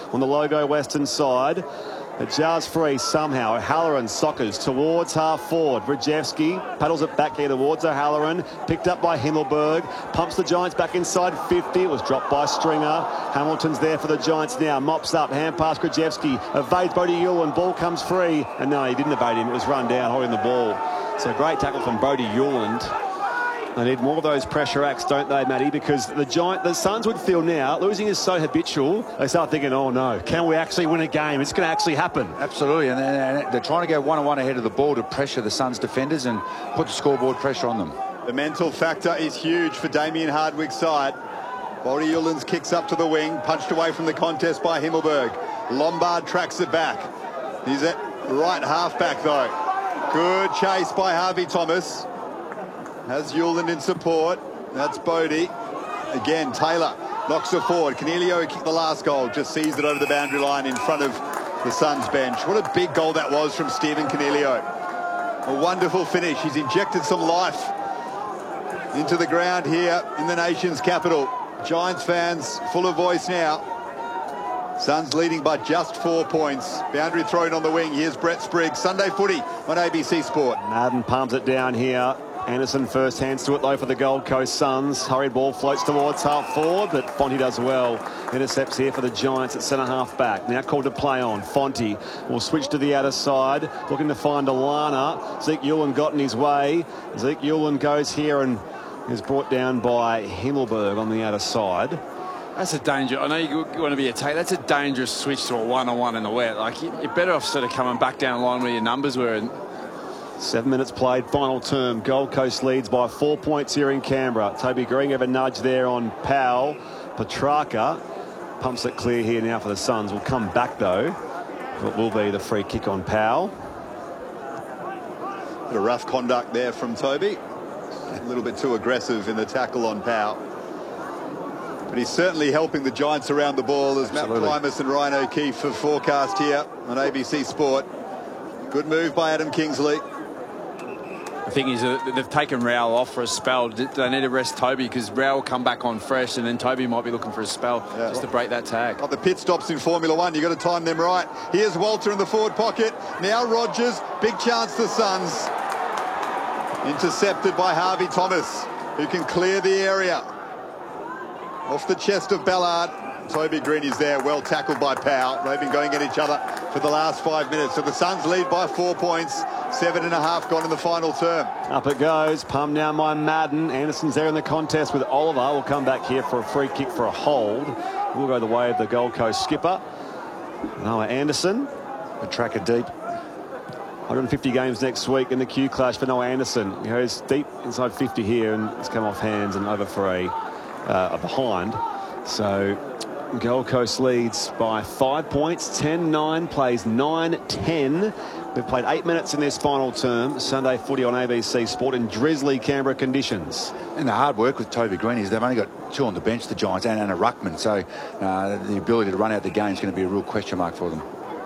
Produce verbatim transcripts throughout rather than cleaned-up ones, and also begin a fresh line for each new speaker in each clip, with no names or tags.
on the logo western side. It jars free somehow. O'Halloran soccers towards half forward. Brzezinski paddles it back here towards O'Halloran. Picked up by Himmelberg. Pumps the Giants back inside fifty. It was dropped by Stringer. Hamilton's there for the Giants now. Mops up. Hand pass Brzezinski. Evades Bodie Yulin. Ball comes free. And no, he didn't evade him. It was run down, holding the ball. So great tackle from Bodie Yulin. They need more of those pressure acts, don't they, Matty? Because the Giant, the Suns would feel now, losing is so habitual, they start thinking, oh no, can we actually win a game? It's going to actually happen.
Absolutely, and, and they're trying to go one-on-one ahead of the ball to pressure the Suns defenders and put the scoreboard pressure on them.
The mental factor is huge for Damien Hardwick's side. Bodie Yulin's kicks up to the wing, punched away from the contest by Himmelberg. Lombard tracks it back. He's at right half-back, though. Good chase by Harvey Thomas. Has Yulin in support. That's Bodie. Again, Taylor knocks it forward. Coniglio kicked the last goal. Just sees it over the boundary line in front of the Suns bench. What a big goal that was from Stephen Coniglio. A wonderful finish. He's injected some life into the ground here in the nation's capital. Giants fans full of voice now. Suns leading by just four points. Boundary thrown on the wing. Here's Brett Spriggs. Sunday footy on A B C Sport.
Madden palms it down here. Anderson first hands to it though for the Gold Coast Suns. Hurried ball floats towards half forward, but Fonte does well. Intercepts here for the Giants at centre half back. Now called to play on. Fonte will switch to the outer side, looking to find Alana. Zeke Yulin got in his way. Zeke Yulin goes here and is brought down by Himmelberg on the outer side.
That's a danger. I know you want to be attacked. That's a dangerous switch to a one-on-one in the wet. Like you're better off sort of coming back down the line where your numbers were. And
Seven minutes played, final term. Gold Coast leads by four points here in Canberra. Toby Green gave a nudge there on Powell. Petrarca pumps it clear here now for the Suns. Will come back though. It will be the free kick on Powell.
Bit of rough conduct there from Toby. A little bit too aggressive in the tackle on Powell. But he's certainly helping the Giants around the ball as Absolutely. Matt Primus and Ryan O'Keefe have forecast here on A B C Sport. Good move by Adam Kingsley.
The thing is that they've taken Rowell off for a spell. They need to rest Toby because Rowell will come back on fresh and then Toby might be looking for a spell yeah. just to break that tag.
Like the pit stops in Formula One, you've got to time them right. Here's Walter in the forward pocket. Now Rogers, big chance the Suns. Intercepted by Harvey Thomas, who can clear the area. Off the chest of Ballard. Toby Green is there, well tackled by Powell. They've been going at each other for the last five minutes. So the Suns lead by four points. Seven and a half gone in the final term.
Up it goes. Palm down by Madden. Anderson's there in the contest with Oliver. We'll come back here for a free kick for a hold. We'll go the way of the Gold Coast skipper. Noah Anderson.
Petrarca deep.
one hundred fifty games next week in the Q Clash for Noah Anderson. He goes deep inside fifty here and it's come off hands and over for a, uh, a behind. So Gold Coast leads by five points, ten nine, plays nine ten. We've played eight minutes in this final term. Sunday footy on A B C Sport in drizzly Canberra conditions.
And the hard work with Toby Green is they've only got two on the bench, the Giants, and, and a ruckman. So uh, the ability to run out the game is going to be a real question mark for them.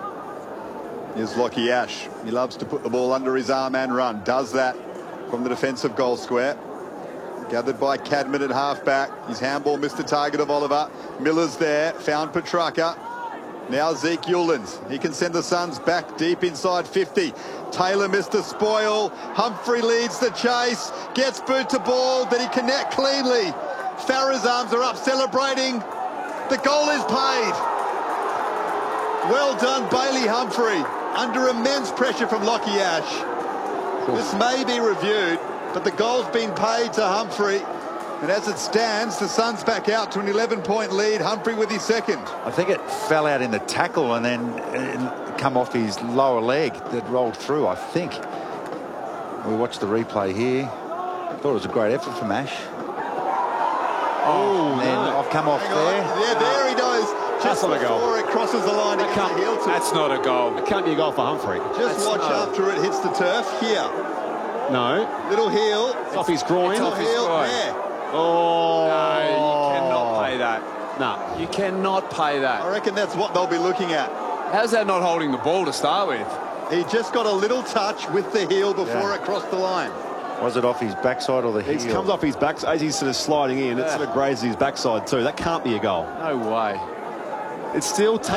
Here's Lockie Ash. He loves to put the ball under his arm and run. Does that from the defensive goal square. Gathered by Cadman at half-back. His handball missed the target of Oliver. Miller's there. Found Petrarca. Now Zeke Yulins. He can send the Suns back deep inside fifty. Taylor missed the spoil. Humphrey leads the chase. Gets boot to ball. Did he connect cleanly? Farah's arms are up celebrating. The goal is paid. Well done, Bailey Humphrey. Under immense pressure from Lockie Ash. This may be reviewed, but the goal's been paid to Humphrey. And as it stands, the Suns back out to an eleven point lead. Humphrey with his second.
I think it fell out in the tackle and then uh, come off his lower leg that rolled through, I think. We watched the replay here. Thought it was a great effort from Ash.
Oh,
and then
no.
I've come off
Hang
there.
on. Yeah, there he goes. Just
That's not a goal.
before it crosses the line to
That
get the
can't-
heel to.
That's not a goal.
It can't be a goal for Humphrey.
Just
That's
watch
not.
after it hits the turf. Here.
No.
Little heel.
It's off his groin.
It's off his
heel
groin.
there.
Oh.
No, you cannot pay that.
No.
You cannot pay
I
that.
reckon that's what they'll be looking at.
How's that not holding the ball to start with?
He just got a little touch with the heel before
Yeah.
it crossed the line.
Was it off his backside or the heel?
It comes off his back as he's sort of sliding in. It sort of grazes his backside too. That can't be a goal.
No way.
It's still tough.